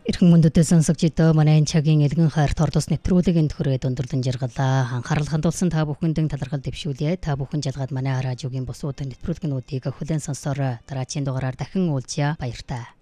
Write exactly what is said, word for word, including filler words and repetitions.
Эрхэм мөндөд сонсогч доо манай энэ цагийн элгэн хайрт ордос нэвтрүүлгийн төхөрөө дундралан жаргалаа. Анхаарал хандуулсан та бүхэнд талархал дэвшүүлье. Та бүхэн жалгаад манай радиогийн бусууд нэвтрүүлгэнүүдийг хүлээн сонсороо. Дараагийн дугаараар дахин уулзъя. Баяртай.